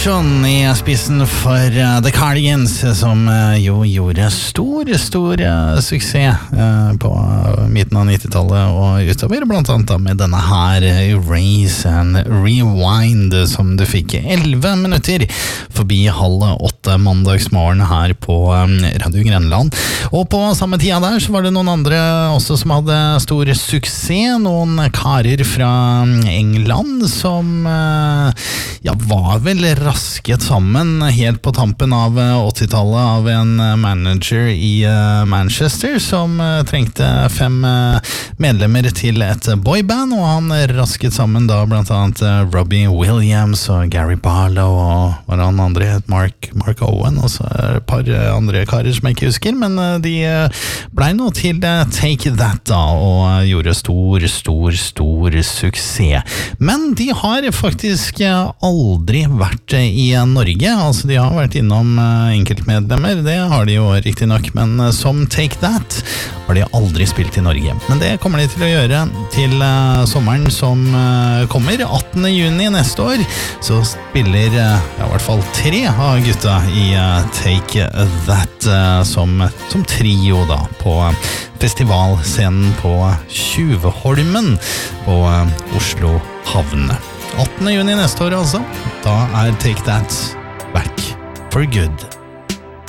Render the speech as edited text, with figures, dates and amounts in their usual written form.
Destruction i spissen for The Cardigans, som jo gjorde stor suksess på midten av 90-tallet og utover, blant annet med denne her Erase and Rewind, som du fikk 11 minutter forbi 7:30 mandagsmorgen her på Radio Grenland. Og på samme tida der så var det noen andre også som hadde stor suksess, noen karer fra England som var vel rasket sammen helt på tampen av 80-tallet av en manager i Manchester som trengte 5 medlemmer til et boyband, og han rasket sammen da blant annet Robbie Williams og Gary Barlow og hva han andre het, Mark Owen, og så et par andre karer som jeg ikke husker, men de ble nå til Take That da, og gjorde stor suksess. Men de har faktisk aldri vært i Norge, altså de har vært innom enkeltmedlemmer, det har de jo riktig nok, men som Take That har de aldri spilt i Norge. Men det kommer de til å gjøre til sommeren som kommer, 18. juni neste år, så spiller i hvert fall 3 av gutta i Take That som trio da, på festivalscenen på Tjuvholmen på Oslo havne. 18. juni neste år altså, da er Take That back for good.